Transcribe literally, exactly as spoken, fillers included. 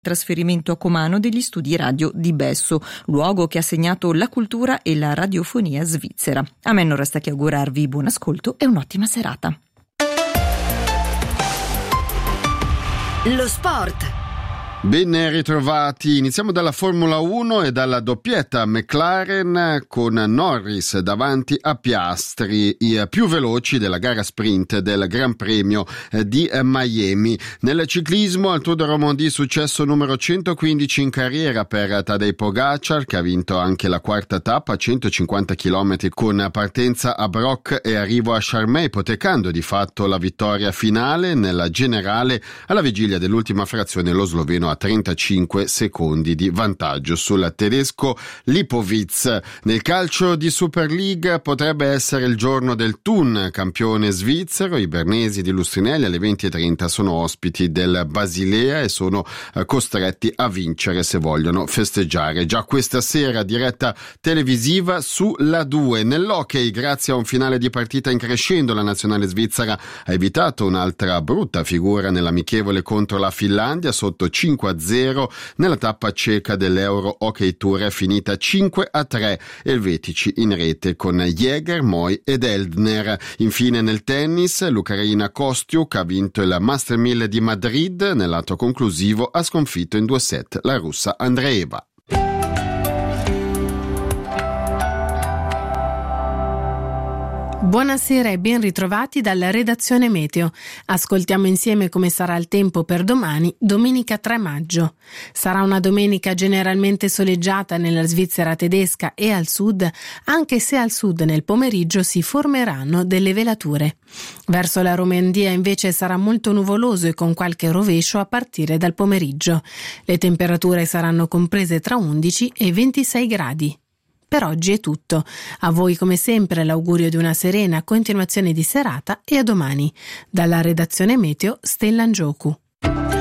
Trasferimento a Comano degli studi radio di Besso, luogo che ha segnato la cultura e la radiofonia svizzera. A me non resta che augurarvi buon ascolto e un'ottima serata. Lo sport. Ben ritrovati, iniziamo dalla Formula uno e dalla doppietta McLaren con Norris davanti a Piastri, i più veloci della gara sprint del Gran Premio di Miami. Nel ciclismo al Tour de Romandie successo numero centoquindici in carriera per Tadej Pogacar, che ha vinto anche la quarta tappa, centocinquanta chilometri con partenza a Broc e arrivo a Charmey, ipotecando di fatto la vittoria finale. Nella generale, alla vigilia dell'ultima frazione, lo sloveno a trentacinque secondi di vantaggio sul tedesco Lipovic. Nel calcio di Super League potrebbe essere il giorno del Thun, campione svizzero. I bernesi di Lustrinelli alle venti e trenta sono ospiti del Basilea e sono costretti a vincere se vogliono festeggiare. Già questa sera diretta televisiva sulla due. Nell'hockey, grazie a un finale di partita in crescendo, la nazionale svizzera ha evitato un'altra brutta figura nell'amichevole contro la Finlandia sotto cinque a zero. Nella tappa ceca dell'Euro Hockey Tour è finita cinque a tre. Elvetici in rete con Jäger, Moy ed Eldner. Infine nel tennis, l'ucraina Kostyuk ha vinto il Master mille di Madrid. Nell'atto conclusivo ha sconfitto in due set la russa Andreeva. Buonasera e ben ritrovati dalla redazione Meteo. Ascoltiamo insieme come sarà il tempo per domani, domenica tre maggio. Sarà una domenica generalmente soleggiata nella Svizzera tedesca e al sud, anche se al sud nel pomeriggio si formeranno delle velature. Verso la Romandia invece sarà molto nuvoloso e con qualche rovescio a partire dal pomeriggio. Le temperature saranno comprese tra undici e ventisei gradi. Per oggi è tutto. A voi come sempre l'augurio di una serena continuazione di serata e a domani. Dalla redazione Meteo, Stella Ngioku.